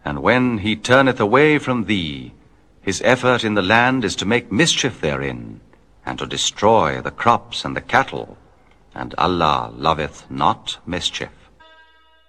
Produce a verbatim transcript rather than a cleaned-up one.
And when he turneth away from thee, his effort in the land is to make mischief therein, and to destroy the crops and the cattle, and Allah loveth not mischief.